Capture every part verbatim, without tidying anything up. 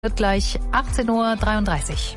Wird gleich achtzehn Uhr dreiunddreißig.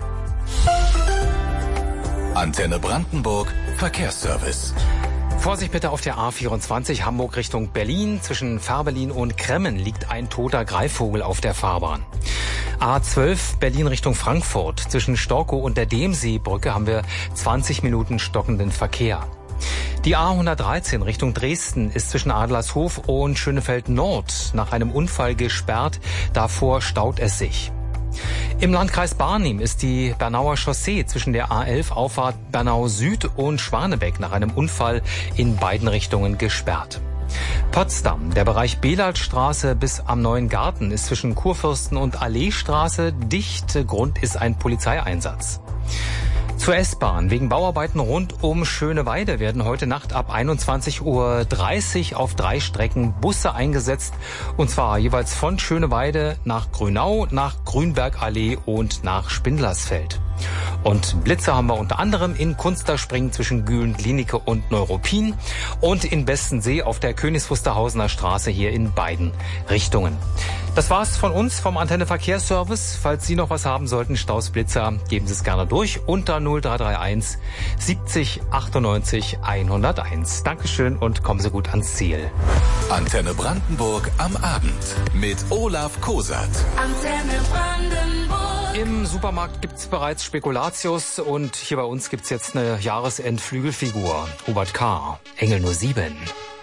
Antenne Brandenburg Verkehrsservice. Vorsicht bitte auf der A vierundzwanzig Hamburg Richtung Berlin. Zwischen Fehrbellin und Kremmen liegt ein toter Greifvogel auf der Fahrbahn. A zwölf Berlin Richtung Frankfurt. Zwischen Storkow und der Demseebrücke haben wir zwanzig Minuten stockenden Verkehr. Die A hundertdreizehn Richtung Dresden ist zwischen Adlershof und Schönefeld Nord nach einem Unfall gesperrt. Davor staut es sich. Im Landkreis Barnim ist die Bernauer Chaussee zwischen der A elf Auffahrt Bernau Süd und Schwanebeck nach einem Unfall in beiden Richtungen gesperrt. Potsdam, der Bereich Beladstraße bis am Neuen Garten ist zwischen Kurfürsten und Alleestraße dicht. Grund ist ein Polizeieinsatz. Zur S-Bahn. Wegen Bauarbeiten rund um Schöneweide werden heute Nacht ab einundzwanzig Uhr dreißig auf drei Strecken Busse eingesetzt. Und zwar jeweils von Schöneweide nach Grünau, nach Grünbergallee und nach Spindlersfeld. Und Blitze haben wir unter anderem in Kunsterspringen zwischen Gülen-Glienicke und Neuruppin und in Bestensee auf der Königs Wusterhausener Straße hier in beiden Richtungen. Das war's von uns vom Antenne Verkehrsservice. Falls Sie noch was haben sollten, Staus, Blitzer, geben Sie es gerne durch unter null drei drei eins siebzig achtundneunzig hunderteins. Dankeschön und kommen Sie gut ans Ziel. Antenne Brandenburg am Abend mit Olaf Kosat. Antenne Brandenburg. Im Supermarkt gibt's bereits Spekulatius und hier bei uns gibt's jetzt eine Jahresendflügelfigur. Hubert K., Engel nur sieben.